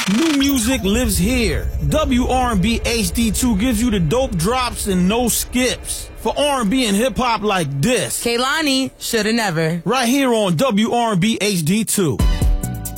New music lives here. WRB HD2 gives you the dope drops and no skips. For R&B and hip-hop like this. Kehlani, shoulda never. Right here on WRB HD2.